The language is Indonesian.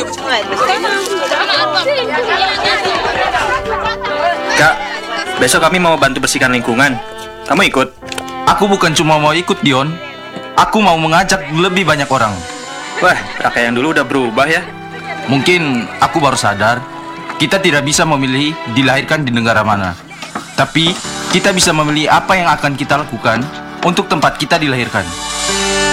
Kak, besok kami mau bantu bersihkan lingkungan. Kamu ikut? Aku bukan cuma mau ikut, Dion. Aku mau mengajak lebih banyak orang. Wah, kakak yang dulu udah berubah ya. Mungkin aku baru sadar, kita tidak bisa memilih dilahirkan di negara mana. Tapi, kita bisa memilih apa yang akan kita lakukan untuk tempat kita dilahirkan.